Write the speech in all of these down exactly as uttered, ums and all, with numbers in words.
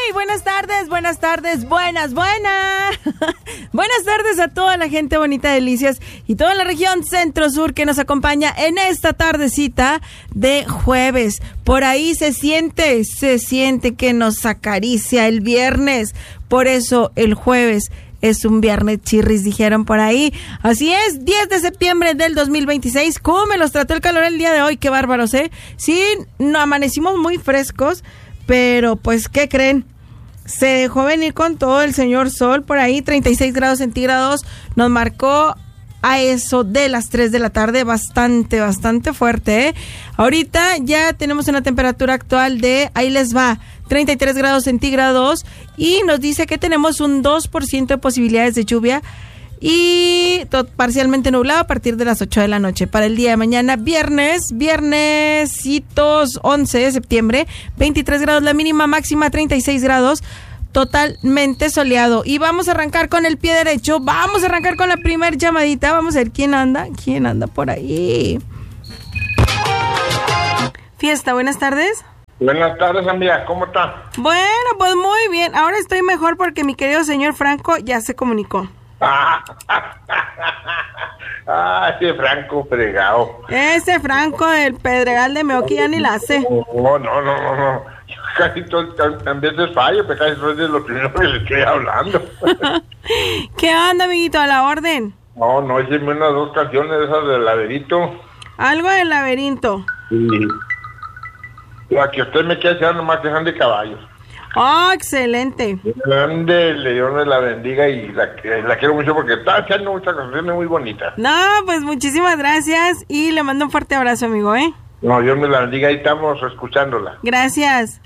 Muy buenas tardes, buenas tardes, buenas, buenas. Buenas tardes a toda la gente bonita de Delicias y toda la región centro-sur que nos acompaña en esta tardecita de jueves. Por ahí se siente, se siente que nos acaricia el viernes. Por eso el jueves es un viernes chirris, dijeron por ahí. Así es, diez de septiembre del dos mil veintiséis. ¿Cómo me los trató el calor el día de hoy? Qué bárbaros, ¿eh? Sí, no, amanecimos muy frescos, pero pues, ¿qué creen? Se dejó venir con todo el señor sol por ahí, treinta y seis grados centígrados. Nos marcó a eso de las tres de la tarde, bastante, bastante fuerte, ¿eh? Ahorita ya tenemos una temperatura actual de, ahí les va, treinta y tres grados centígrados, y nos dice que tenemos un dos por ciento de posibilidades de lluvia y to- parcialmente nublado a partir de las ocho de la noche. Para el día de mañana, viernes, viernesitos once de septiembre, veintitrés grados la mínima, máxima treinta y seis grados, totalmente soleado. Y vamos a arrancar con el pie derecho, vamos a arrancar con la primer llamadita, vamos a ver quién anda, quién anda por ahí. Fiesta, buenas tardes. Buenas tardes, amiga, ¿cómo está? Bueno, pues muy bien, ahora estoy mejor porque mi querido señor Franco ya se comunicó. Ah, ese Franco fregado. Ese Franco del Pedregal de Meoqui ya ni la hace. No, no, no, no, no. Casi todo, en veces fallo, pero casi soy de lo primero que le estoy hablando. ¿Qué onda, amiguito? A la orden. No, no, hice unas dos canciones esas del laberinto. Algo del laberinto. Sí. La que usted me quiere hacer nomás que sean de caballos. Oh, excelente. Grande, Dios la bendiga y la, la quiero mucho porque está haciendo muchas canciones muy bonitas. No, pues muchísimas gracias y le mando un fuerte abrazo, amigo, ¿eh? No, Dios me la bendiga y estamos escuchándola. Gracias.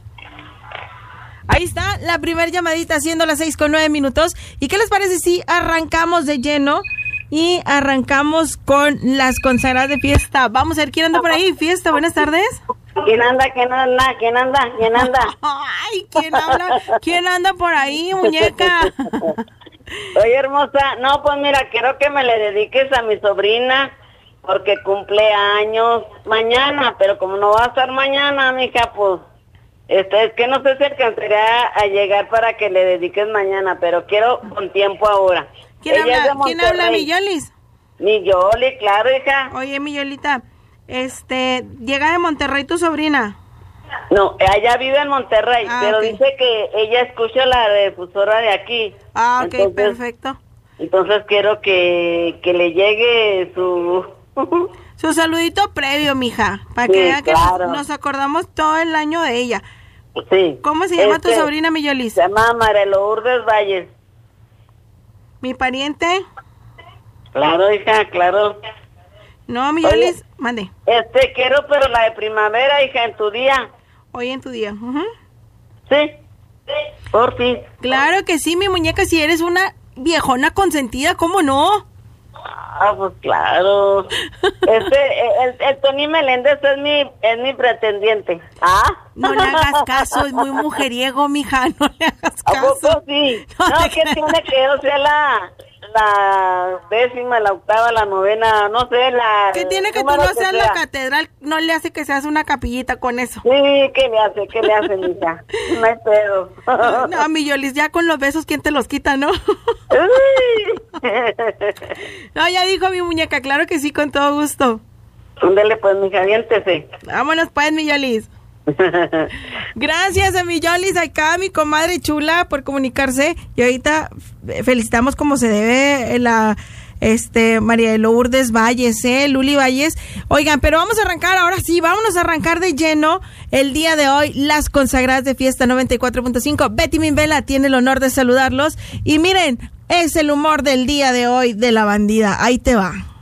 Ahí está la primer llamadita, siendo las seis con nueve minutos. ¿Y qué les parece si arrancamos de lleno y arrancamos con las consagradas de fiesta? Vamos a ver quién anda por ahí. Fiesta, buenas tardes. ¿Quién anda? ¿Quién anda? ¿Quién anda? ¿Quién anda? Ay, ¿quién habla? ¿Quién anda por ahí, muñeca? Oye, hermosa, no, pues mira, quiero que me le dediques a mi sobrina porque cumple años mañana, pero como no va a estar mañana, mija, pues, este, es que no sé si alcanzaría a llegar para que le dediques mañana, pero quiero con tiempo ahora. ¿Quién Ella habla? es de ¿Quién habla, Monterrey. mi Yolis? Mi Yoli, claro, hija. Oye, mi Yolita, este, llega de Monterrey tu sobrina. No, ella vive en Monterrey, Ah, pero ok. dice que ella escucha la difusora de aquí. Ah, ok, Entonces, perfecto. Entonces quiero que, que le llegue su... Su saludito previo, mija, para que Sí, vea que claro. nos, nos acordamos todo el año de ella. Sí. ¿Cómo se llama Este, tu sobrina, mi Yolis? Se llama María Lourdes Valles. ¿Mi pariente? Claro, hija, claro. No, mi Oye. Yolis, mande. Este, quiero, pero la de primavera, hija, en tu día. Hoy en tu día. Ujú. Sí. Por fin. Claro que sí, mi muñeca, si eres una viejona consentida, ¿cómo no? Ah, pues claro. Este, el, el Tony Meléndez es mi, es mi pretendiente. ¿Ah? No le hagas caso, es muy mujeriego, mija, no le hagas ¿A caso. poco sí? No No, te que creas. tiene que yo sea la, la décima, la octava, la novena, no sé, la... ¿Qué tiene que tú número no seas la sea. catedral? No le hace que seas una capillita con eso. Sí, ¿qué le hace? ¿Qué le hace, mija? No hay pedo. No, mi Yolis, ya con los besos, ¿quién te los quita, no? Uy. No, ya dijo mi muñeca, claro que sí, con todo gusto. Ándale, pues, mija, aviéntese. Vámonos pues, mi Yolis. Gracias a mi Yolis, acá mi comadre chula por comunicarse. Y ahorita felicitamos como se debe la este María de Lourdes Valles, eh, Luli Valles. Oigan, pero vamos a arrancar ahora sí, vámonos a arrancar de lleno el día de hoy las consagradas de fiesta noventa y cuatro punto cinco. Betty Minvela tiene el honor de saludarlos y miren, es el humor del día de hoy de la bandida. Ahí te va.